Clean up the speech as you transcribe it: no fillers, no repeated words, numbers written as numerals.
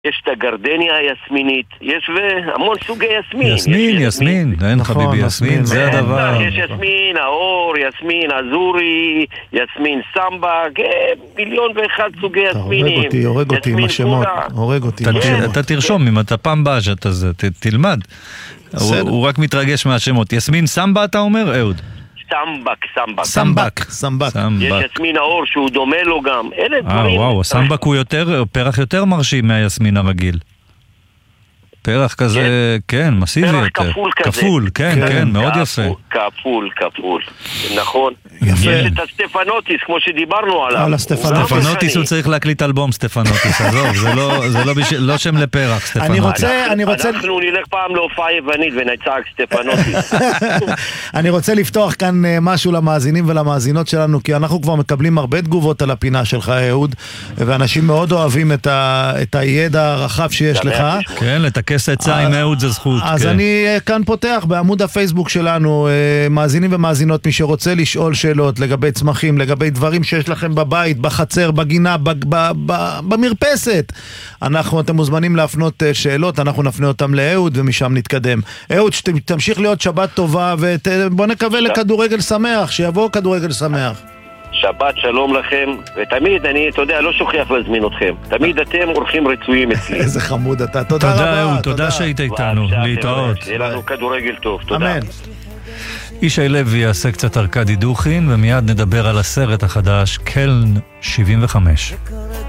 יש את הגרדניה היסמינית, יש המון סוגי יסמין. יסמין, אין חביבי יסמין, זה הדבר. יש יסמין, האור, יסמין, אזורי, יסמין סמבק, מיליון ואחד סוגי יסמינים. הורג אותי עם השמות, הורג אותי. אתה תרשום, אם אתה פעם בא שאתה תלמד. הוא רק מתרגש מהשמות. יסמין סמבה אתה אומר, אהוד? סמבק. יש יסמין האור שהוא דומה לו גם. אלה דברים. וואו, הסמבק הוא פרח יותר מרשים מהיסמין הרגיל. פרח כזה, כן, מסיבי יותר. פרח כפול כזה. כפול, כן, מאוד יפה. כפול, נכון. יפה. יש את הסטפנוטיס, כמו שדיברנו עליו. על סטפנוטיס הוא צריך להקליט אלבום סטפנוטיס, עזוב, זה לא שם לפרח, סטפנוטיס. אנחנו נלך פעם להופעה יוונית ונצעק סטפנוטיס. אני רוצה לפתוח כאן משהו למאזינים ולמאזינות שלנו, כי אנחנו כבר מקבלים הרבה תגובות על הפינה שלך, אהוד, ואנשים מאוד אוהבים את הידע הרחב שיש לך. כן, לתקס עצה עם אהוד זה זכות. אז אני כאן פותח בעמוד הפייסבוק שלנו, מאזינים ומאזינות, מי שרוצה לשאול שאלות לגבי צמחים, לגבי דברים שיש לכם בבית, בחצר, בגינה, במרפסת. אתם מוזמנים להפנות שאלות, אנחנו נפנה אותם לאהוד ומשם נתקדם. אהוד, תמשיך להיות שבת טובה, ובוא נקווה לכדורגל שמח, שיבוא כדורגל שמח. שבת שלום לכם, ותמיד אתה יודע, לא שוכח להזמין אתכם. תמיד אתם אורחים רצויים אצלי. איזה חמוד אתה, תודה רבה. אהוד, תודה שהיית איתנו, להתראות. יהיה לנו כדורגל טוב, תודה. אמן. ישי לוי יעשה קצת ארקדי דוכין, ומיד נדבר על הסרט החדש, קלן 75.